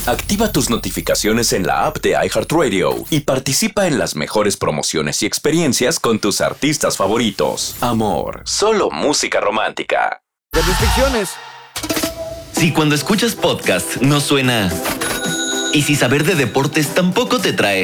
Activa tus notificaciones en la app de iHeartRadio y participa en las mejores promociones y experiencias con tus artistas favoritos. Amor, solo música romántica. De restricciones. Si cuando escuchas podcast no suena... Y si saber de deportes tampoco te trae...